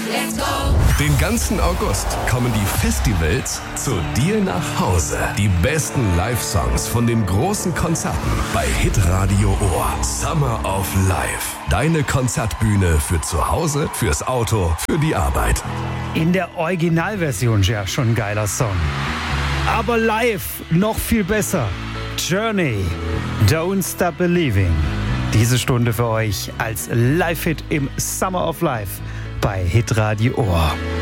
Let's go! Den ganzen August kommen die Festivals zu dir nach Hause. Die besten Live-Songs von den großen Konzerten bei Hitradio Ohr. Summer of Life. Deine Konzertbühne für zu Hause, fürs Auto, für die Arbeit. In der Originalversion ja schon ein geiler Song. Aber live noch viel besser. Journey, Don't Stop Believing. Diese Stunde für euch als Live-Hit im Summer of Life bei Hitradio Ohr.